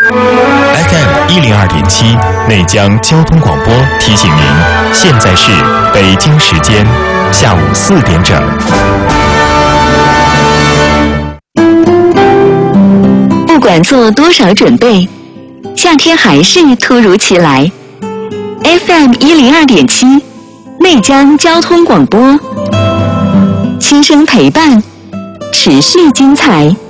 FM102.7内江交通广播提醒您，现在是北京时间下午4点整。 不管做多少准备，夏天还是突如其来。FM102.7内江交通广播，轻声陪伴，持续精彩。